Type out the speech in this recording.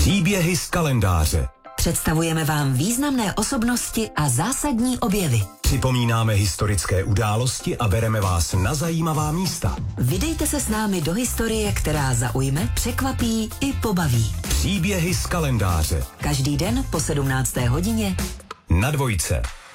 Příběhy z kalendáře. Představujeme vám významné osobnosti a zásadní objevy. Připomínáme historické události a bereme vás na zajímavá místa. Vydejte se s námi do historie, která zaujme, překvapí i pobaví. Příběhy z kalendáře. Každý den po 17. hodině na Dvojce.